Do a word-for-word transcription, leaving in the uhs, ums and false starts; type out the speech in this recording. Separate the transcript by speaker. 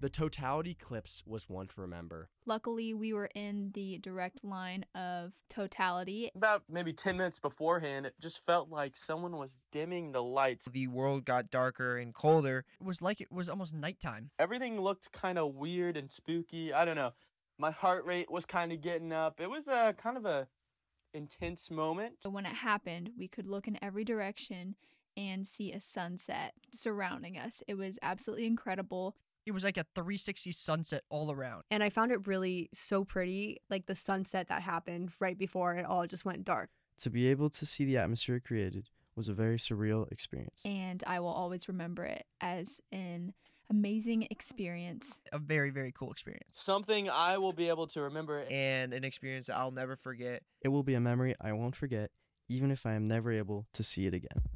Speaker 1: The totality eclipse was one to remember.
Speaker 2: Luckily, we were in the direct line of totality.
Speaker 3: About maybe ten minutes beforehand, it just felt like someone was dimming the lights.
Speaker 4: The world got darker and colder. It was like it was almost nighttime.
Speaker 3: Everything looked kind of weird and spooky. I don't know. My heart rate was kind of getting up. It was a kind of a intense moment.
Speaker 2: When it happened, we could look in every direction and see a sunset surrounding us. It was absolutely incredible.
Speaker 4: It was like a three sixty sunset all around.
Speaker 5: And I found it really so pretty, like the sunset that happened right before it all just went dark.
Speaker 6: To be able to see the atmosphere created was a very surreal experience.
Speaker 2: And I will always remember it as an amazing experience.
Speaker 4: A very, very cool experience.
Speaker 3: Something I will be able to remember.
Speaker 4: And an experience I'll never forget.
Speaker 6: It will be a memory I won't forget, even if I am never able to see it again.